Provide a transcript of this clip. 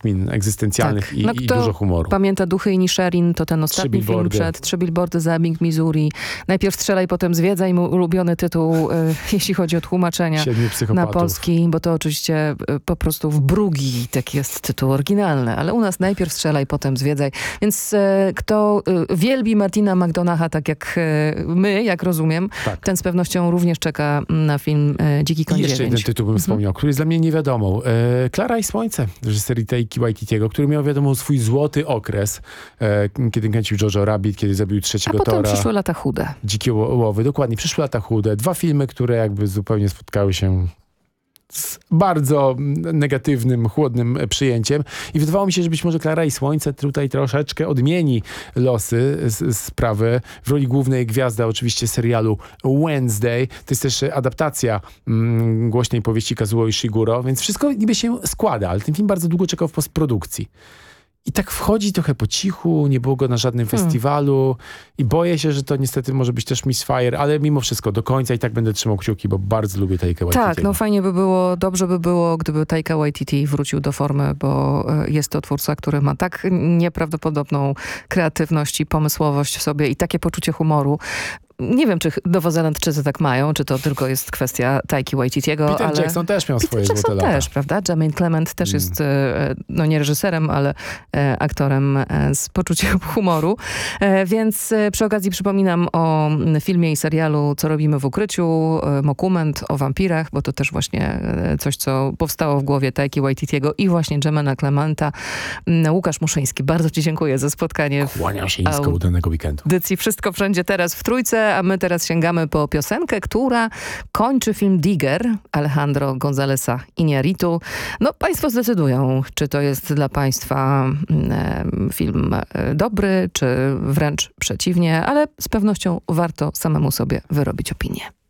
rozkmin egzystencjalnych Tak. i dużo humoru. Pamięta Duchy Inisherin, to ten ostatni film przed 3 billboardy za Ebbing, Missouri. Najpierw Strzelaj, potem Zwiedzaj, mój ulubiony tytuł, jeśli chodzi o tłumaczenia 7 psychopatów. na polski, bo to oczywiście po prostu w Brugi tak jest tytuł oryginalny, ale u nas najpierw Strzelaj, potem Zwiedzaj. Więc kto wielbi Martina McDonaugha, tak jak my, jak rozumiem, ten z pewnością również czeka na film Dziki Koń 9. Jeszcze jeden tytuł bym wspomniał, który jest dla mnie niewiadomą. Klara i Słońce, reżyserii Taiki Waititiego, który miał wiadomo swój złoty okres, kiedy kręcił Jojo Rabbit, kiedy zabił trzeciego Tora. A potem przyszły lata chude. Dzikie łowy, dokładnie. Przyszły lata chude. 2 filmy, które jakby zupełnie spotkały się z bardzo negatywnym, chłodnym przyjęciem. I wydawało mi się, że być może Klara i Słońce tutaj troszeczkę odmieni losy sprawy. W roli głównej gwiazda oczywiście serialu Wednesday. To jest też adaptacja głośnej powieści Kazuo Ishiguro, więc wszystko niby się składa, ale ten film bardzo długo czekał w postprodukcji. I tak wchodzi trochę po cichu, nie było go na żadnym festiwalu i boję się, że to niestety może być też Misfire, ale mimo wszystko do końca i tak będę trzymał kciuki, bo bardzo lubię Taikę Waititiego. Tak, no fajnie by było, dobrze by było, gdyby Taika Waititi wrócił do formy, bo jest to twórca, który ma tak nieprawdopodobną kreatywność i pomysłowość w sobie i takie poczucie humoru. Nie wiem, czy Nowozelandczycy tak mają, czy to tylko jest kwestia Taiki Waititiego. Peter Jackson też miał swoje złote lata. Też, prawda? Jermaine Clement też jest, no nie reżyserem, ale aktorem z poczuciem humoru. Więc przy okazji przypominam o filmie i serialu Co robimy w ukryciu, Dokument o wampirach, bo to też właśnie coś, co powstało w głowie Taiki Waititiego i właśnie Jermaina Clementa. Łukasz Muszyński, bardzo ci dziękuję za spotkanie. Kłaniam się nisko, udanego weekendu. Audycji Wszystko Wszędzie Teraz w Trójce, a my teraz sięgamy po piosenkę, która kończy film Digger Alejandro Gonzaleza Iñárritu. No, państwo zdecydują, czy to jest dla państwa film dobry, czy wręcz przeciwnie, ale z pewnością warto samemu sobie wyrobić opinię.